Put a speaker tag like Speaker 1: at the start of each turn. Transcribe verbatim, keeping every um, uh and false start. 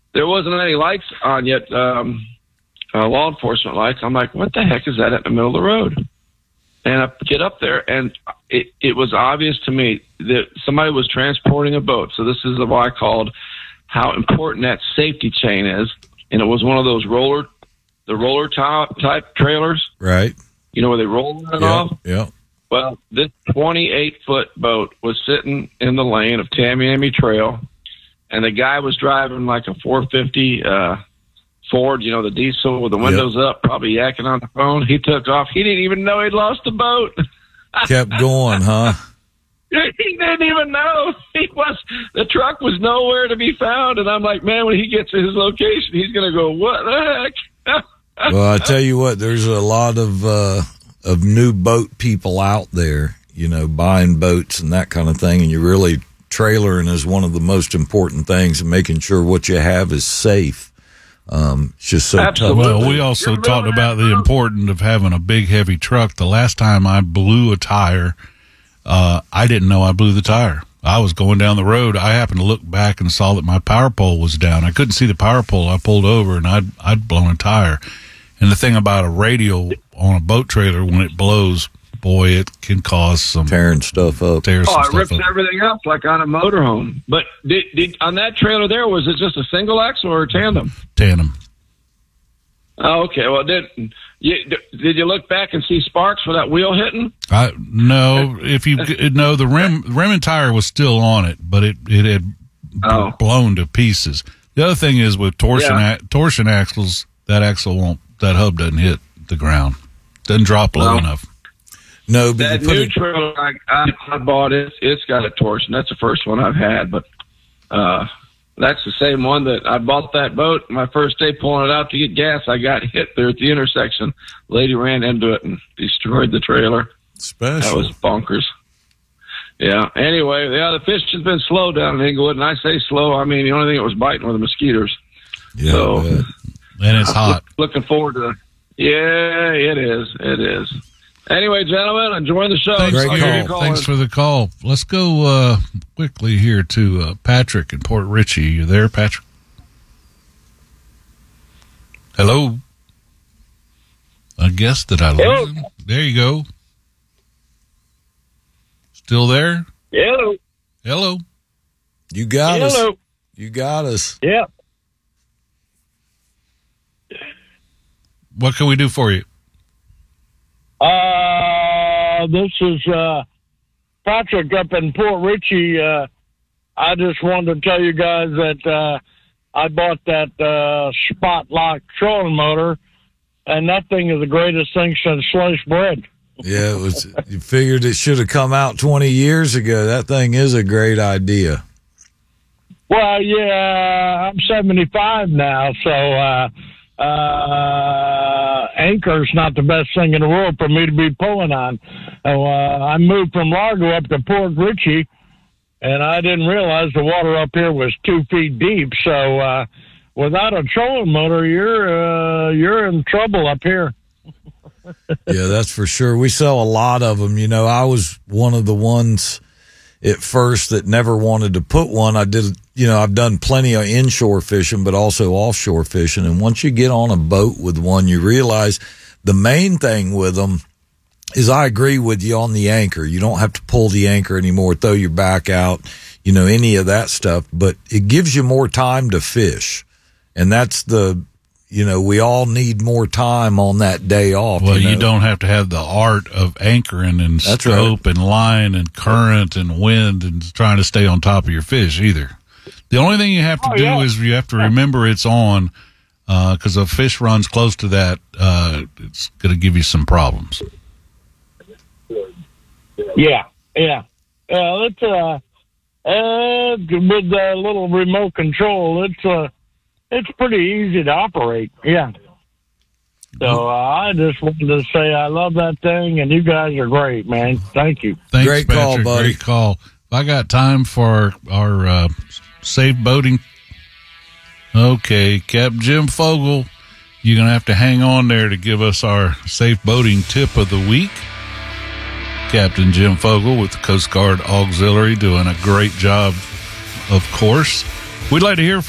Speaker 1: there wasn't any lights on yet, um, uh, law enforcement lights. I'm like, what the heck is that in the middle of the road? And I get up there, and it, it was obvious to me that somebody was transporting a boat. So this is what I called how important that safety chain is. And it was one of those roller, the roller top type trailers.
Speaker 2: Right.
Speaker 1: You know, where they roll it
Speaker 2: yeah,
Speaker 1: off?
Speaker 2: Yeah.
Speaker 1: Well, this twenty-eight foot boat was sitting in the lane of Tamiami Trail, and the guy was driving like a four fifty uh, Ford, you know, the diesel with the windows yep. up, probably yakking on the phone. He took off. He didn't even know he'd lost the boat.
Speaker 2: Kept going, huh?
Speaker 1: He didn't even know. He was the truck was nowhere to be found, and I'm like, man, when he gets to his location, he's going to go, what the heck?
Speaker 2: Well, I tell you what, there's a lot of uh, of new boat people out there, you know, buying boats and that kind of thing, and you really trailering is one of the most important things, and making sure what you have is safe. Um, it's just so
Speaker 1: Absolutely.
Speaker 2: tough.
Speaker 3: Well, we also
Speaker 1: You're
Speaker 3: talked
Speaker 1: really
Speaker 3: about the importance of having a big, heavy truck. The last time I blew a tire, uh, I didn't know I blew the tire. I was going down the road. I happened to look back and saw that my power pole was down. I couldn't see the power pole. I pulled over, and I'd, I'd blown a tire. And the thing about a radio on a boat trailer, when it blows, boy, it can cause some
Speaker 2: tearing stuff up.
Speaker 3: Tear
Speaker 1: oh,
Speaker 3: some
Speaker 1: it
Speaker 3: stuff
Speaker 1: rips
Speaker 3: up.
Speaker 1: everything up like on a motorhome. But did, did on that trailer there, was it just a single axle or a tandem?
Speaker 3: Tandem.
Speaker 1: Oh, okay. Well, did you did you look back and see sparks for that wheel hitting?
Speaker 3: I no. If you no, the rim rim and tire was still on it, but it it had
Speaker 1: oh.
Speaker 3: blown to pieces. The other thing is with torsion
Speaker 1: Yeah.
Speaker 3: a, torsion axles, that axle won't that hub doesn't hit the ground, doesn't drop low
Speaker 1: No.
Speaker 3: enough.
Speaker 2: No, but
Speaker 1: That
Speaker 2: you put
Speaker 1: new
Speaker 2: it,
Speaker 1: trailer I, I, I bought, it, it's got a torsion. That's the first one I've had, but uh, that's the same one that I bought that boat. My first day pulling it out to get gas, I got hit there at the intersection. Lady ran into it and destroyed the trailer.
Speaker 2: special.
Speaker 1: That was bonkers. Yeah. Anyway, yeah, the fishing's been slow down in Inglewood, and I say slow. I mean, the only thing that was biting were the mosquitoes.
Speaker 2: yeah,
Speaker 1: so,
Speaker 2: but-
Speaker 3: And it's hot.
Speaker 1: Looking forward to it. Yeah, it is. It is. Anyway, gentlemen, enjoying the show.
Speaker 3: Thanks,
Speaker 2: Great
Speaker 1: I'll
Speaker 2: call.
Speaker 1: give you a call
Speaker 3: Thanks
Speaker 1: in.
Speaker 3: for the call. Let's go uh, quickly here to uh, Patrick in Port Richey. You there, Patrick? Hello. I guess that I
Speaker 4: Hello.
Speaker 3: lose him. There you go. Still there?
Speaker 4: Hello.
Speaker 3: Hello.
Speaker 2: you got us.
Speaker 4: Hello.
Speaker 2: You got us.
Speaker 4: Yeah.
Speaker 3: What can we do for you?
Speaker 4: Uh, this is uh, Patrick up in Port Richey. Uh, I just wanted to tell you guys that uh, I bought that uh, spot lock trolling motor, and that thing is the greatest thing since sliced bread.
Speaker 2: Yeah, it was. You figured it should have come out twenty years ago. That thing is a great idea.
Speaker 4: Well, yeah, I'm seventy-five now, so uh, uh, anchor's not the best thing in the world for me to be pulling on. So, uh, I moved from Largo up to Port Richey, and I didn't realize the water up here was two feet deep. So, uh, without a trolling motor, you're uh, you're in trouble up here.
Speaker 2: Yeah, that's for sure. We sell a lot of them. You know, I was one of the ones at first that never wanted to put one. I did, you know, I've done plenty of inshore fishing, but also offshore fishing. And once you get on a boat with one, you realize the main thing with them is I agree with you on the anchor. You don't have to pull the anchor anymore, throw your back out, you know, any of that stuff, but it gives you more time to fish. And that's the, you know, we all need more time on that day off.
Speaker 3: Well, you,
Speaker 2: know?
Speaker 3: don't have to have the art of anchoring and
Speaker 2: That's
Speaker 3: scope and line and current and wind and trying to stay on top of your fish either. The only thing you have to
Speaker 4: Oh,
Speaker 3: do
Speaker 4: yeah.
Speaker 3: is you have to remember it's on, because if a fish runs close to that, uh, it's going to give you some problems.
Speaker 4: Yeah, yeah. Uh, it's uh, uh, with the little remote control, it's uh, it's pretty easy to operate. Yeah. So uh, I just wanted to say I love that thing, and you guys are great, man. Thank you.
Speaker 3: Thanks,
Speaker 2: Great call,
Speaker 3: Patrick.
Speaker 2: buddy.
Speaker 3: Great call. If I got time for our uh, safe boating. Okay, Captain Jim Fogle, you're going to have to hang on there to give us our safe boating tip of the week. Captain Jim Fogle with the Coast Guard Auxiliary doing a great job, of course. We'd like to hear from